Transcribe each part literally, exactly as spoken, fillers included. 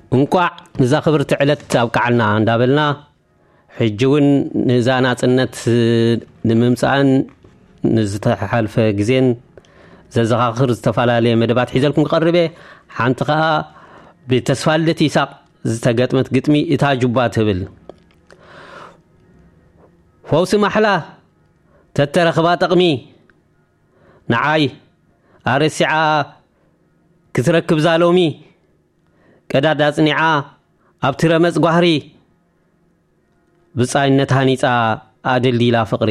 እንቋዕ ንዛ ክብርቲ ዕለት ኣብቃዓልና እንዳበልና ሕጂውን ንዛ ናጽነት ንምምጻእን ንዝተሓልፈ ግዜን ዘዘኻኽር ዝተፋላለየ መደባት ሒዘልኩም ክቐርበ ሓንቲ ኸኣ ብተስፋልደት ይሳቅ ዝተገጥመት ግጥሚ እታ ጁባ ትብል ፈውሲ ማሕላ ተተረኽባ ጠቕሚ ንዓይ ኣረሲዓ ክትረክብ ዛሎሚ ቀዳዳ ጽኒዓ ኣብቲ ረመጽ ጓህሪ ብጻይነት ሃኒጻ ኣደሊላ ፍቕሪ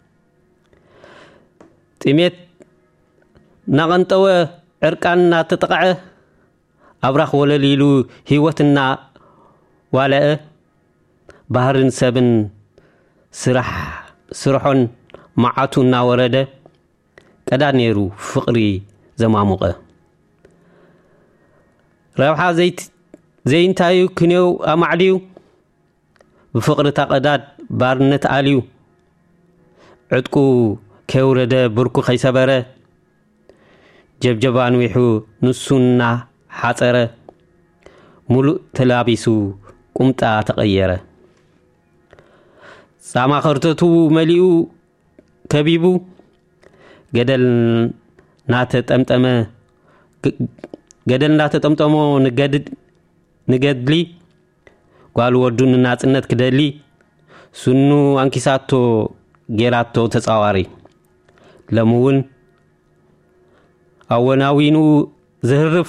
ጥሜት ናቐንጠወ ዕርቃንና ተጠቕዐ ኣብራኽ ወለሊሉ ህይወትና ዋለአ ባህርን ሰብን ስራሕ ስርሖን ማዓቱ እናወረደ ቀዳድ ነይሩ ፍቕሪ ዘማሙቐ ረብሓ ዘይት ዘይንታዩ ክንየው ኣማዕልዩ ብፍቕሪ ተቐዳድ ባርነት ኣልዩ ዕጥቁ ከውረደ ብርኩ ኸይሰበረ ጀብጀባን ዊሑ ንሱና ሓፀረ ሙሉእ ተላቢሱ ቁምጣ ተቐየረ ሳማ ኸርተቱ መሊኡ ከቢቡ ገደል ናተ ጠምጠመ ገደል ናተ ጠምጠሞ ንገድ ንገድሊ ጓል ወዱን ናጽነት ክደሊ ሱኑ አንኪሳቶ ጌራቶ ተጻዋሪ ለሙውን ኣወናዊኑ ዝህርፍ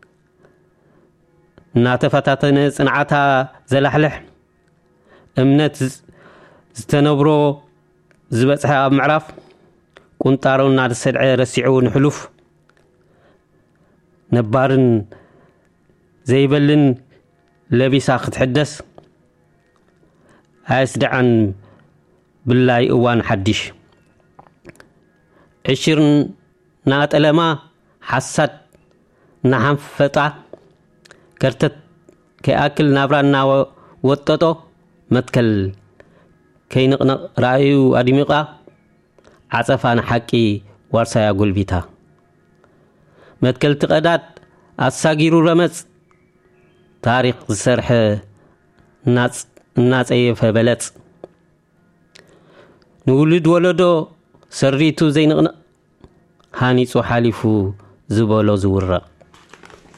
ናተፈታተነ ጽንዓታ ዘላሕልሕ እምነት ዝተነብሮ ዝበጽሐ ኣብ ምዕራፍ ቁንጣሮና ተሰድዐ ረሲዑ ንሕሉፍ ነባርን ዘይበልን ለቢሳ ክትሕደስ ኣስድዓን ብላይ እዋን ሓድሽ ዕሽርን ናጠለማ ሓሳድ ናሓንፈጣ ከርተት ከኣክል ናብራና ወጠጦ መትከል ከይንቕነቕ ራእዩ ኣድሚቓ ዓጸፋን ሓቂ ዋርሳያ ጉልቢታ መትከልቲ ቀዳድ ኣሳጊሩ ረመጽ ታሪኽ ዝሰርሐ ናጽ እናጸየፈ በለጽ ንውልድ ወለዶ ሰሪቱ ዘይንቕነቕ ሃኒጹ ሓሊፉ ዝበሎ ዝውረቕ